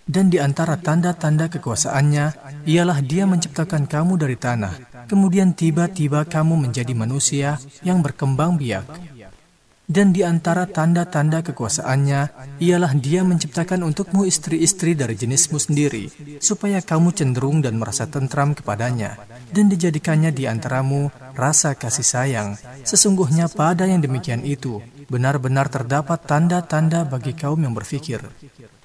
Dan di antara tanda-tanda kekuasaannya, ialah Dia menciptakan kamu dari tanah, kemudian tiba-tiba kamu menjadi manusia yang berkembang biak. Dan di antara tanda-tanda kekuasaannya, ialah Dia menciptakan untukmu istri-istri dari jenismu sendiri, supaya kamu cenderung dan merasa tentram kepadanya, dan dijadikannya di antaramu rasa kasih sayang. Sesungguhnya pada yang demikian itu, benar-benar terdapat tanda-tanda bagi kaum yang berfikir.